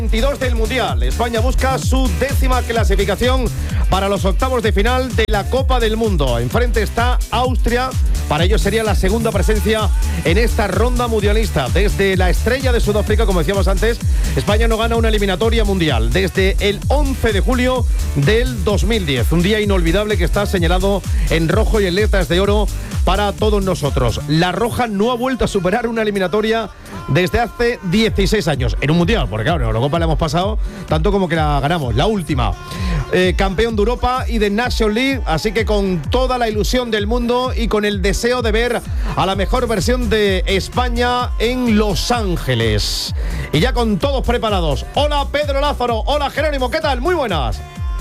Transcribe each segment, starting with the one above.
22 del Mundial. España busca su 10ª clasificación para los octavos de final de la Copa del Mundo. Enfrente está Austria. Para ello sería la segunda presencia en esta ronda mundialista. Desde la estrella de Sudáfrica, como decíamos antes, España no gana una eliminatoria mundial desde el 11 de julio del 2010. Un día inolvidable que está señalado en rojo y en letras de oro para todos nosotros. La Roja no ha vuelto a superar una eliminatoria desde hace 16 años. En un mundial, porque claro, en la Copa la hemos pasado tanto como que la ganamos. La última. Campeón de Europa y de Nations League. Así que con toda la ilusión del mundo y con el deseo de ver a la mejor versión de España en Los Ángeles. Y ya con todos preparados. Hola Pedro Lázaro. Hola Jerónimo. ¿Qué tal? Muy buenas.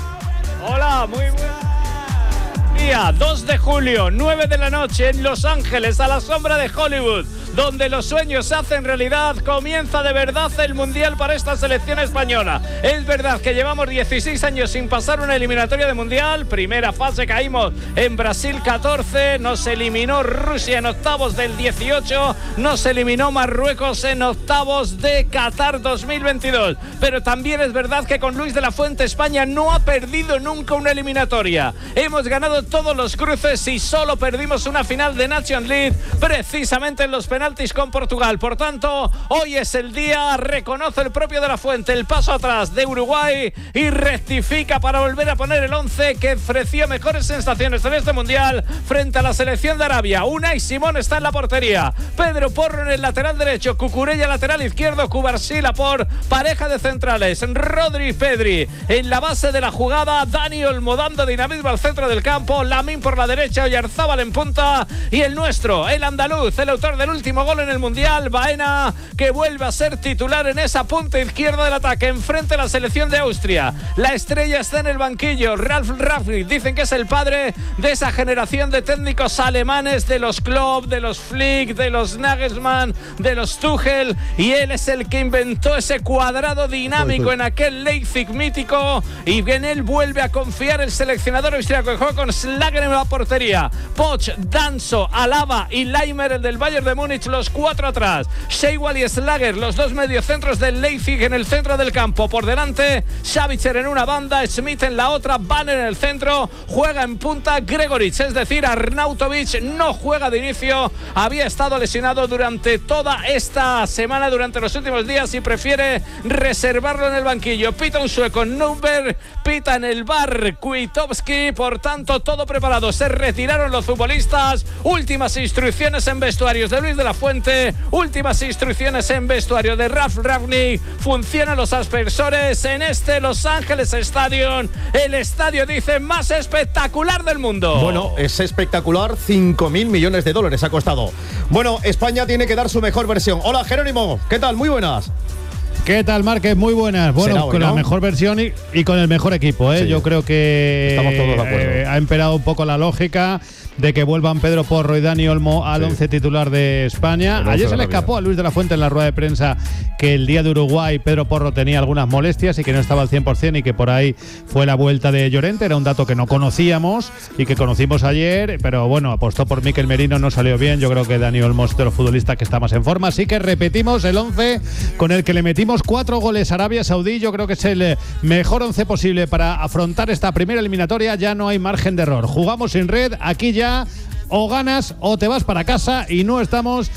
Hola, muy buenas. Día 2 de julio, 9 de la noche en Los Ángeles, a la sombra de Hollywood, donde los sueños se hacen realidad. Comienza de verdad el Mundial para esta selección española. Es verdad que llevamos 16 años sin pasar una eliminatoria de Mundial. Primera fase caímos en Brasil 14, nos eliminó Rusia en octavos del 18, nos eliminó Marruecos en octavos de Qatar 2022. Pero también es verdad que con Luis de la Fuente España no ha perdido nunca una eliminatoria. Hemos ganado todos los cruces y solo perdimos una final de Nations League, precisamente en los penaltis con Portugal. Por tanto, hoy es el día, reconoce el propio de la Fuente el paso atrás de Uruguay y rectifica para volver a poner el 11 que ofreció mejores sensaciones en este Mundial frente a la selección de Arabia. Unai Simón está en la portería, Pedro Porro en el lateral derecho, Cucurella lateral izquierdo, Cubarsí por pareja de centrales, Rodri y Pedri en la base de la jugada, Dani Olmo dando dinamismo al centro del campo, Lamín por la derecha, Oyarzábal en punta y el nuestro, el andaluz, el autor del último gol en el Mundial, Baena, que vuelve a ser titular en esa punta izquierda del ataque, enfrente a la selección de Austria. La estrella está en el banquillo, Ralf Rangnick, dicen que es el padre de esa generación de técnicos alemanes, de los Klopp, de los Flick, de los Nagelsmann, de los Tuchel, y él es el que inventó ese cuadrado dinámico en aquel Leipzig mítico, y en él vuelve a confiar el seleccionador austriaco, que juega con Schlager en la portería, Poch, Danso, Alaba y Leimer, el del Bayern de Múnich, los cuatro atrás, Scheiwal y Schlager, los dos mediocentros del Leipzig en el centro del campo, por delante Savitzer en una banda, Schmidt en la otra, Banner en el centro, juega en punta Gregoritsch, es decir, Arnautovic no juega de inicio, había estado lesionado durante toda esta semana, durante los últimos días, y prefiere reservarlo en el banquillo. Pita un sueco, Nürnberg, pita en el bar Kwiatkowski. Por tanto, todo preparado, se retiraron los futbolistas, últimas instrucciones en vestuarios de Luis de la Fuente, últimas instrucciones en vestuario de Ralf Rangnick, funcionan los aspersores en este Los Ángeles Stadium, el estadio, dice, más espectacular del mundo. Bueno, es espectacular, 5.000 millones de dólares ha costado. Bueno, España tiene que dar su mejor versión. Hola Jerónimo, ¿qué tal? Muy buenas. ¿Qué tal, Márquez? Muy buenas. Bueno, hoy, con la mejor versión y con el mejor equipo, ¿eh? Sí, yo creo que estamos todos de acuerdo. Ha imperado un poco la lógica de que vuelvan Pedro Porro y Dani Olmo al 11 titular de España. Ayer se le escapó a Luis de la Fuente en la rueda de prensa que el día de Uruguay Pedro Porro tenía algunas molestias y que no estaba al 100% y que por ahí fue la vuelta de Llorente. Era un dato que no conocíamos y que conocimos ayer, pero bueno, apostó por Mikel Merino, no salió bien. Yo creo que Dani Olmo es de los futbolistas que está más en forma. Así que repetimos el 11 con el que le metimos 4 goles a Arabia Saudí. Yo creo que es el mejor 11 posible para afrontar esta primera eliminatoria. Ya no hay margen de error. Jugamos sin red, aquí ya o ganas o te vas para casa, y no estamos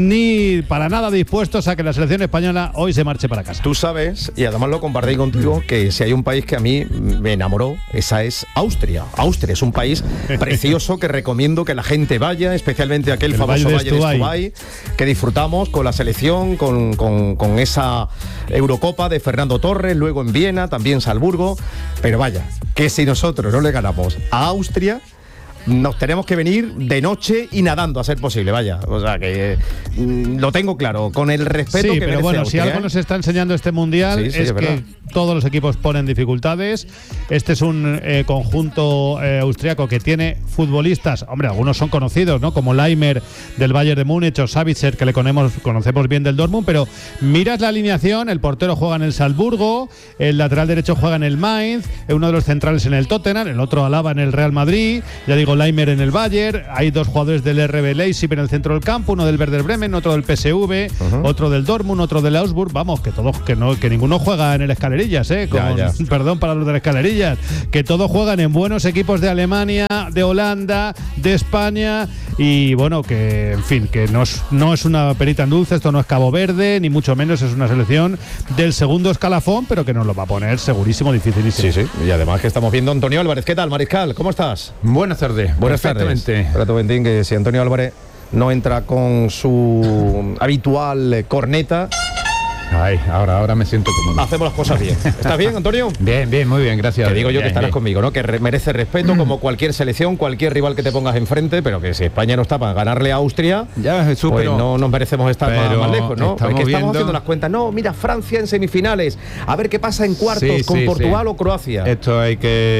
ni para nada dispuestos a que la selección española hoy se marche para casa. Tú sabes, y además lo compartí contigo, que si hay un país que a mí me enamoró, esa es Austria. Austria es un país precioso que recomiendo que la gente vaya, especialmente aquel famoso Valle de Estubay, que disfrutamos con la selección, con esa Eurocopa de Fernando Torres, luego en Viena, también Salzburgo. Pero vaya, que si nosotros no le ganamos a Austria, nos tenemos que venir de noche y nadando a ser posible, vaya. O sea que lo tengo claro, con el respeto que merece. Pero bueno, Austria, si algo nos está enseñando este Mundial es que todos los equipos ponen dificultades. Este es un conjunto austriaco que tiene futbolistas, hombre, algunos son conocidos, ¿no? Como Leimer del Bayern de Múnich o Savitzer, que le conocemos bien del Dortmund, pero miras la alineación, el portero juega en el Salzburgo, el lateral derecho juega en el Mainz, uno de los centrales en el Tottenham, el otro Alaba en el Real Madrid, ya digo, Nico Leimer en el Bayern, hay 2 jugadores del RB Leipzig en el centro del campo, uno del Werder Bremen, otro del PSV, otro del Dortmund, otro del Augsburg. Vamos, que ninguno juega en el Escalerillas, perdón para los de las Escalerillas, que todos juegan en buenos equipos de Alemania, de Holanda, de España, y bueno, que en fin, que no es una perita en dulce, esto no es Cabo Verde, ni mucho menos, es una selección del segundo escalafón, pero que nos lo va a poner segurísimo, dificilísimo. Sí, y además que estamos viendo a Antonio Álvarez. ¿Qué tal, Mariscal? ¿Cómo estás? Buenas tardes. Buenas tardes. Espérate, Bentín, que si Antonio Álvarez no entra con su habitual corneta. Ay, ahora me siento cómodo. Hacemos las cosas bien. ¿Estás bien, Antonio? Bien, muy bien, gracias. Te digo yo bien, que estarás bien. conmigo, ¿no? Que merece respeto como cualquier selección, cualquier rival que te pongas enfrente, pero que si España no está para ganarle a Austria, ya, Jesús, pues pero no nos merecemos estar más lejos, ¿no? Estamos haciendo las cuentas. No, mira, Francia en semifinales, a ver qué pasa en cuartos con Portugal o Croacia. Esto hay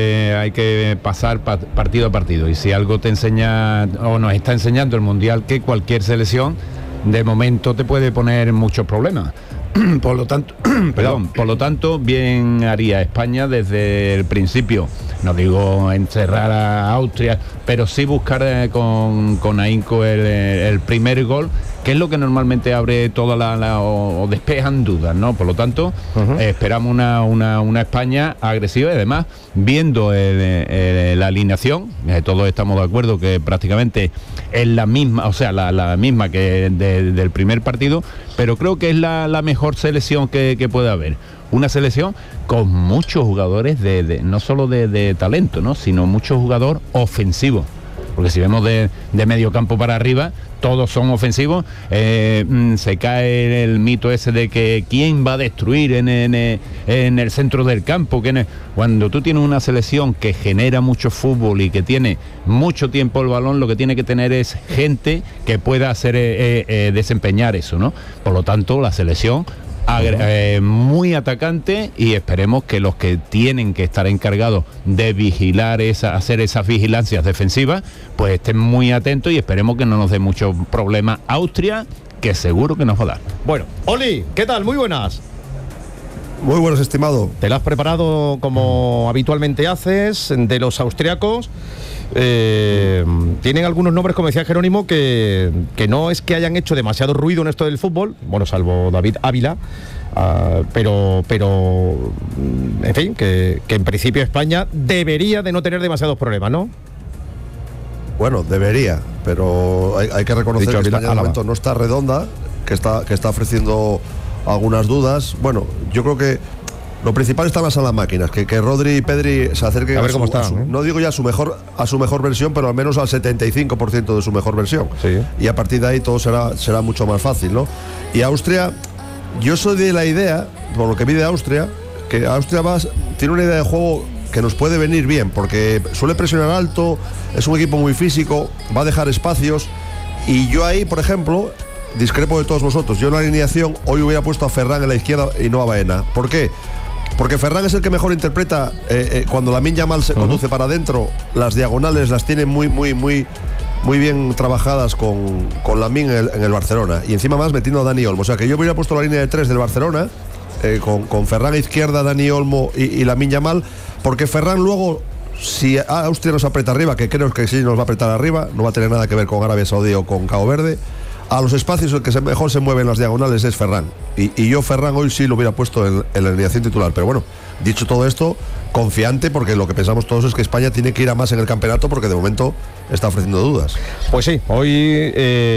que pasar partido a partido, y si algo te enseña o nos está enseñando el Mundial, que cualquier selección de momento te puede poner muchos problemas. Por lo tanto, bien haría España desde el principio, no digo encerrar a Austria, pero sí buscar con ahínco el primer gol, que es lo que normalmente abre toda o despejan dudas, ¿no? Por lo tanto, esperamos una España agresiva, y además, viendo la alineación, todos estamos de acuerdo que prácticamente es la misma, o sea, la misma que del primer partido, pero creo que es la mejor selección que puede haber. Una selección con muchos jugadores no solo de talento, ¿no? Sino muchos jugadores ofensivos. Porque si vemos de medio campo para arriba, todos son ofensivos. Se cae el mito ese de que quién va a destruir en el centro del campo. Cuando tú tienes una selección que genera mucho fútbol y que tiene mucho tiempo el balón, lo que tiene que tener es gente que pueda hacer desempeñar eso, ¿no? Por lo tanto, la selección muy atacante, y esperemos que los que tienen que estar encargados de vigilar hacer esas vigilancias defensivas, pues estén muy atentos, y esperemos que no nos dé mucho problema Austria, que seguro que nos va a dar. Bueno, Oli, ¿qué tal? Muy buenas. Muy buenas, estimado. ¿Te la has preparado como habitualmente haces de los austriacos? Tienen algunos nombres, como decía Jerónimo, que no es que hayan hecho demasiado ruido en esto del fútbol, bueno, salvo David Ávila, pero en fin, que en principio España debería de no tener demasiados problemas, ¿no? Bueno, debería, pero hay que reconocer que España de momento no está redonda, que está ofreciendo algunas dudas. Bueno, yo creo que lo principal está más a las máquinas, que Rodri y Pedri se acerquen no digo ya a su mejor versión, pero al menos al 75% de su mejor versión. Sí. Y a partir de ahí todo será mucho más fácil, ¿no? Y Austria, yo soy de la idea, por lo que vi de Austria, que Austria tiene una idea de juego que nos puede venir bien, porque suele presionar alto, es un equipo muy físico, va a dejar espacios, y yo ahí, por ejemplo, discrepo de todos vosotros. Yo en la alineación hoy hubiera puesto a Ferran en la izquierda y no a Baena. ¿Por qué? Porque Ferran es el que mejor interpreta cuando Lamine Yamal se conduce para adentro, las diagonales las tiene muy bien trabajadas con Lamine en el Barcelona, y encima más metiendo a Dani Olmo. O sea que yo hubiera puesto la línea de 3 del Barcelona con Ferran a izquierda, Dani Olmo y Lamine Yamal, porque Ferran luego, si Austria nos aprieta arriba, que creo que sí nos va a apretar arriba, no va a tener nada que ver con Arabia Saudí o con Cabo Verde, a los espacios el que mejor se mueve en las diagonales es Ferran, y yo Ferran hoy sí lo hubiera puesto en la alineación titular. Pero bueno, dicho todo esto, confiante, porque lo que pensamos todos es que España tiene que ir a más en el campeonato, porque de momento está ofreciendo dudas. Pues sí, hoy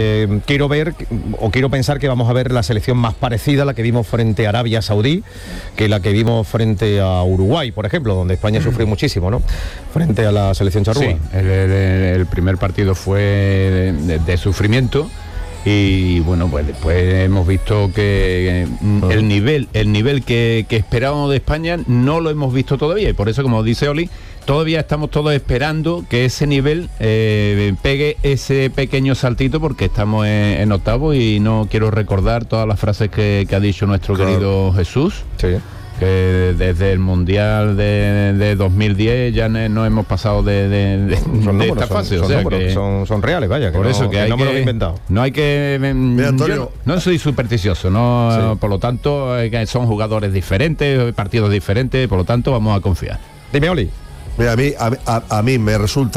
quiero pensar que vamos a ver la selección más parecida a la que vimos frente a Arabia Saudí que la que vimos frente a Uruguay, por ejemplo, donde España sufrió muchísimo, ¿no? Frente a la selección charrúa. Sí, el primer partido fue de sufrimiento. Y bueno, pues después hemos visto que el nivel que esperábamos de España no lo hemos visto todavía, y por eso, como dice Oli, todavía estamos todos esperando que ese nivel pegue ese pequeño saltito, porque estamos en octavo, y no quiero recordar todas las frases que ha dicho nuestro querido Jesús. Sí. Que desde el Mundial de 2010 ya no hemos pasado de esta fase. Son reales, vaya. Por eso que no me lo he inventado. No hay que... Yo no soy supersticioso, ¿no? Sí. Por lo tanto, son jugadores diferentes, partidos diferentes, por lo tanto vamos a confiar. Dime, Oli. Mira, a mí me resulta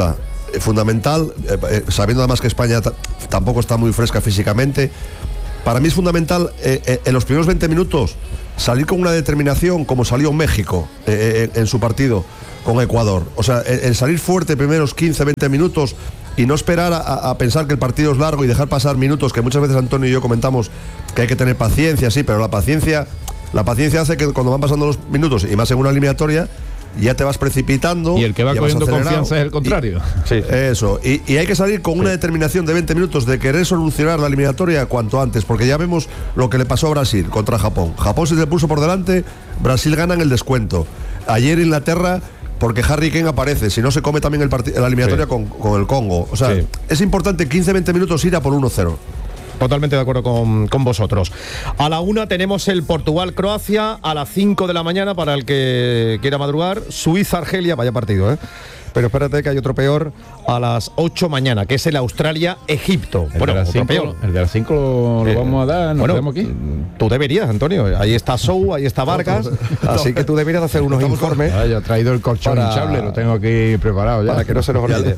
fundamental, sabiendo además que España tampoco está muy fresca físicamente. Para mí es fundamental en los primeros 20 minutos salir con una determinación como salió México en su partido con Ecuador. O sea, el salir fuerte primeros 15, 20 minutos y no esperar a pensar que el partido es largo y dejar pasar minutos, que muchas veces Antonio y yo comentamos que hay que tener paciencia, sí, pero la paciencia hace que cuando van pasando los minutos, y más en una eliminatoria, ya te vas precipitando. Y el que va cogiendo confianza es el contrario. Eso. Y hay que salir con una determinación de 20 minutos de querer solucionar la eliminatoria cuanto antes, porque ya vemos lo que le pasó a Brasil contra Japón. Japón se le puso por delante, Brasil gana en el descuento. Ayer Inglaterra, porque Harry Kane aparece, si no se come también la eliminatoria con el Congo. O sea, es importante 15-20 minutos ir a por 1-0. Totalmente de acuerdo con vosotros. A la 1 tenemos el Portugal-Croacia, a las 5 de la mañana para el que quiera madrugar, Suiza-Argelia, vaya partido, pero espérate que hay otro peor a las 8 mañana, que es el Australia-Egipto. Bueno, el de las 5 lo vamos a dar, nos quedamos aquí. Tú deberías, Antonio, ahí está Sou, ahí está Vargas, así que tú deberías hacer unos informes. Yo he traído el colchón hinchable, lo tengo aquí preparado ya. Para que no se nos olvide.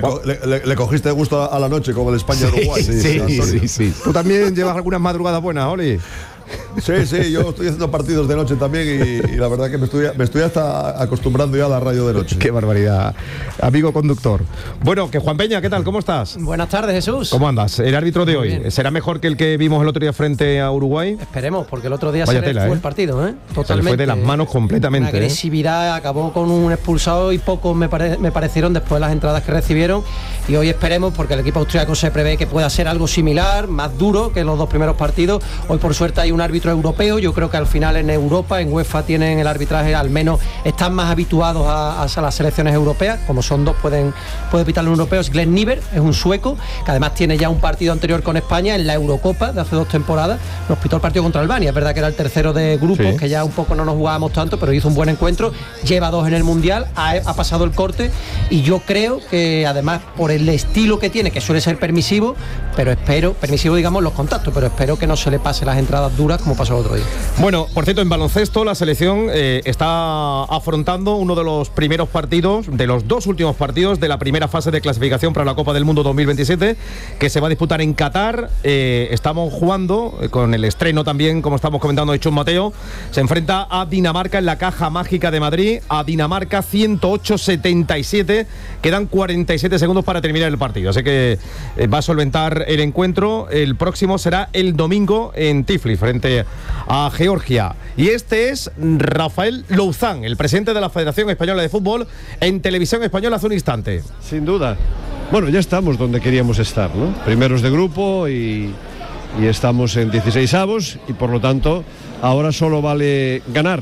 Le cogiste gusto a la noche como el España-Uruguay. Sí. Tú también llevas algunas madrugadas buenas, Oli. Sí, yo estoy haciendo partidos de noche también y la verdad que me estoy hasta acostumbrando ya a la radio de noche. Qué barbaridad, amigo conductor. Bueno, que Juan Peña, ¿qué tal? ¿Cómo estás? Buenas tardes, Jesús. ¿Cómo andas? El árbitro de hoy, ¿será mejor que el que vimos el otro día frente a Uruguay? Esperemos, porque el otro día se le fue el partido, totalmente. Se le fue de las manos completamente. Una agresividad, acabó con un expulsado y pocos me parecieron después de las entradas que recibieron. Y hoy esperemos, porque el equipo austriaco se prevé que pueda ser algo similar, más duro que los dos primeros partidos. Hoy por suerte hay un árbitro europeo. Yo creo que al final en Europa, en UEFA, tienen el arbitraje, al menos están más habituados a las selecciones europeas. Como son dos, puede pitar los europeos. Glenn Niver es un sueco que además tiene ya un partido anterior con España en la Eurocopa de hace 2 temporadas. Nos pitó el partido contra Albania. Es verdad que era el tercero de grupos, que ya un poco no nos jugábamos tanto, pero hizo un buen encuentro. Lleva 2 en el Mundial, ha pasado el corte, y yo creo que además por el estilo que tiene, que suele ser permisivo, digamos los contactos, pero espero que no se le pase las entradas duras como pasó el otro día. Bueno, por cierto, en baloncesto la selección está afrontando uno de los primeros partidos, de los 2 últimos partidos de la primera fase de clasificación para la Copa del Mundo 2027, que se va a disputar en Qatar. Estamos jugando con el estreno también, como estamos comentando, de Chus Mateo. Se enfrenta a Dinamarca en la Caja Mágica de Madrid, a Dinamarca 108-77. Quedan 47 segundos para terminar el partido, así que va a solventar el encuentro. El próximo será el domingo en Tiflis, frente a Georgia. Y este es Rafael Louzán, el presidente de la Federación Española de Fútbol, en Televisión Española hace un instante. Sin duda. Bueno, ya estamos donde queríamos estar, ¿no? Primeros de grupo y estamos en 16avos y por lo tanto ahora solo vale ganar.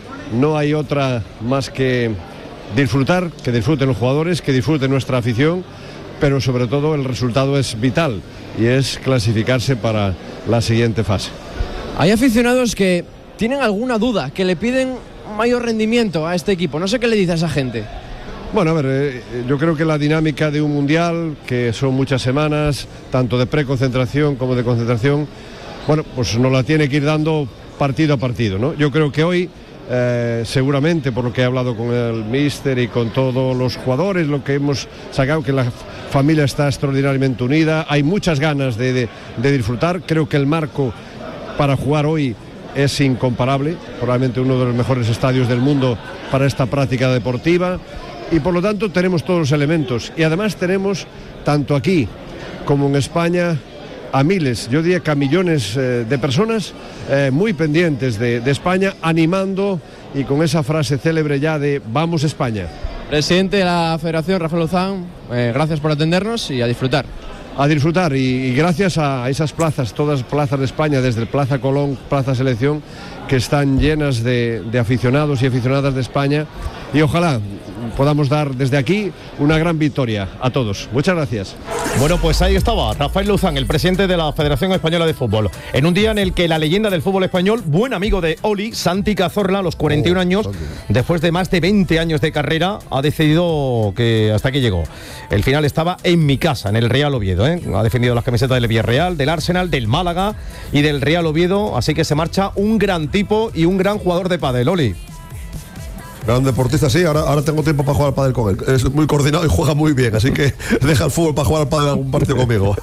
No hay otra más que disfrutar, que disfruten los jugadores, que disfruten nuestra afición, pero sobre todo el resultado es vital y es clasificarse para la siguiente fase. Hay aficionados que tienen alguna duda, que le piden mayor rendimiento a este equipo. No sé qué le dice a esa gente. Bueno, a ver, yo creo que la dinámica de un mundial, que son muchas semanas, tanto de preconcentración como de concentración, bueno, pues nos la tiene que ir dando partido a partido, ¿no? Yo creo que hoy, seguramente, por lo que he hablado con el míster y con todos los jugadores, lo que hemos sacado, que la familia está extraordinariamente unida, hay muchas ganas de disfrutar. Creo que el marco para jugar hoy es incomparable, probablemente uno de los mejores estadios del mundo para esta práctica deportiva, y por lo tanto tenemos todos los elementos, y además tenemos, tanto aquí como en España, a miles, yo diría que a millones de personas muy pendientes de España, animando, y con esa frase célebre ya de "Vamos España". Presidente de la Federación, Rafael Louzán, gracias por atendernos y a disfrutar. A disfrutar, y gracias a esas plazas, todas plazas de España, desde el Plaza Colón, Plaza Selección, que están llenas de aficionados y aficionadas de España, y ojalá podamos dar desde aquí una gran victoria a todos. Muchas gracias. Bueno, pues ahí estaba Rafael Louzán, el presidente de la Federación Española de Fútbol, en un día en el que la leyenda del fútbol español, buen amigo de Oli, Santi Cazorla, a los 41 años, después de más de 20 años de carrera, ha decidido que hasta aquí llegó. El final estaba en mi casa, en el Real Oviedo, Ha defendido las camisetas del Villarreal, del Arsenal, del Málaga y del Real Oviedo, así que se marcha un gran tipo y un gran jugador de pádel, Oli. Gran deportista, sí, ahora tengo tiempo para jugar al pádel con él. Es muy coordinado y juega muy bien, así que deja el fútbol para jugar al pádel algún partido conmigo.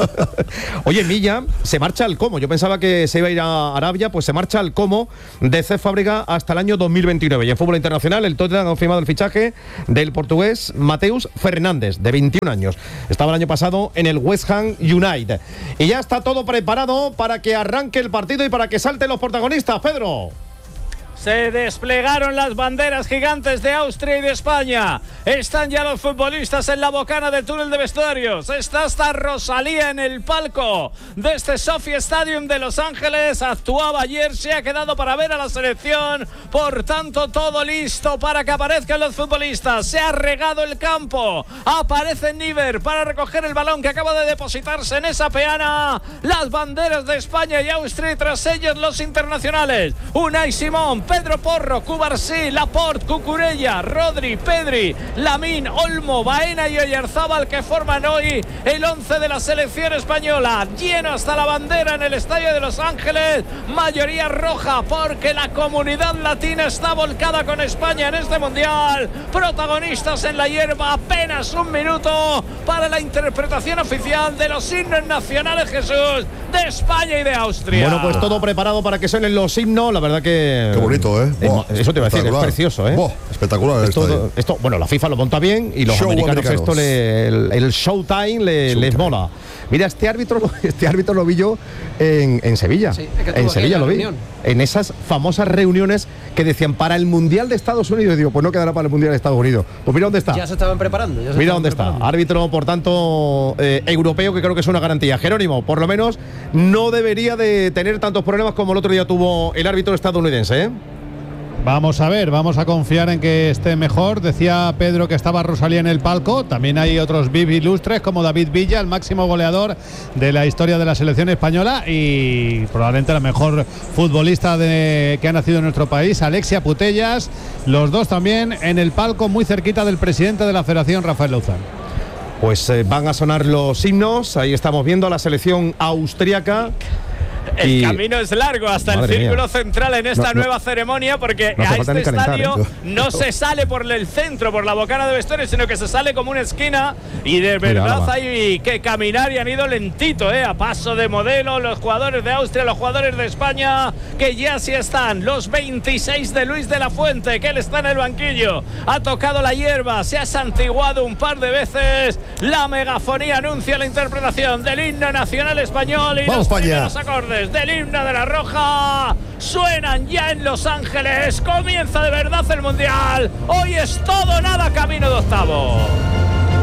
Oye, Milla se marcha al Como. Yo pensaba que se iba a ir a Arabia, pues se marcha al Como de Cesc Fábregas hasta el año 2029. Y en fútbol internacional, el Tottenham ha firmado el fichaje del portugués Mateus Fernández, de 21 años. Estaba el año pasado en el West Ham United. Y ya está todo preparado para que arranque el partido y para que salten los protagonistas, Pedro. Se desplegaron las banderas gigantes de Austria y de España. Están ya los futbolistas en la bocana del túnel de vestuarios. Está hasta Rosalía en el palco de este Sophie Stadium de Los Ángeles. Actuaba ayer, se ha quedado para ver a la selección. Por tanto, todo listo para que aparezcan los futbolistas. Se ha regado el campo. Aparece Niver para recoger el balón que acaba de depositarse en esa peana. Las banderas de España y Austria, y tras ellos los internacionales. Unai Simón, Pedro Porro, Cubarsí, Laporte, Cucurella, Rodri, Pedri, Lamine, Olmo, Baena y Oyarzábal, que forman hoy el 11 de la selección española. Lleno hasta la bandera en el estadio de Los Ángeles, mayoría roja porque la comunidad latina está volcada con España en este mundial. Protagonistas en la hierba, apenas un minuto para la interpretación oficial de los himnos nacionales, Jesús, de España y de Austria. Bueno, pues todo preparado para que suenen los himnos. La verdad que... Qué bonito, ¿eh? Eso te iba a decir, es precioso, ¿eh? Espectacular. Esto, bueno, la FIFA lo monta bien y los americanos esto el Showtime les mola. Mira, este árbitro lo vi yo en Sevilla. Sí, en Sevilla lo vi. Reunión. En esas famosas reuniones que decían para el Mundial de Estados Unidos. Y digo, pues no quedará para el Mundial de Estados Unidos. Pues mira dónde está. Ya se estaban preparando. Mira dónde está. Árbitro, por tanto, europeo, que creo que es una garantía. Jerónimo, por lo menos, no debería de tener tantos problemas como el otro día tuvo el árbitro estadounidense, ¿eh? Vamos a ver, vamos a confiar en que esté mejor. Decía Pedro que estaba Rosalía en el palco. También hay otros VIP ilustres como David Villa, el máximo goleador de la historia de la selección española y probablemente la mejor futbolista que ha nacido en nuestro país, Alexia Putellas. Los dos también en el palco, muy cerquita del presidente de la Federación, Rafael Lauzán. Pues van a sonar los himnos. Ahí estamos viendo a la selección austríaca. El camino es largo hasta el círculo central en esta nueva ceremonia, porque a este estadio no se sale por el centro, por la bocana de vestuarios, sino que se sale como una esquina y de verdad hay que caminar y han ido lentito, a paso de modelo, los jugadores de Austria, los jugadores de España, que ya sí están, los 26 de Luis de la Fuente, que él está en el banquillo, ha tocado la hierba, se ha santiguado un par de veces, la megafonía anuncia la interpretación del himno nacional español y los primeros acordes del himno de la Roja suenan ya en Los Ángeles. Comienza de verdad el Mundial. Hoy es todo nada camino de octavo.